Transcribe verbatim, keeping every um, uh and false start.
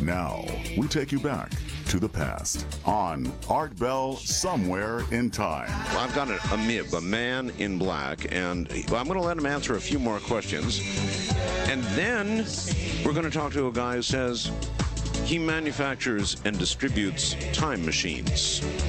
Now, we take you back to the past on Art Bell Somewhere in Time. Well, I've got a, a M I B, a man in black, and well, I'm going to let him answer a few more questions. And then we're going to talk to a guy who says he manufactures and distributes time machines.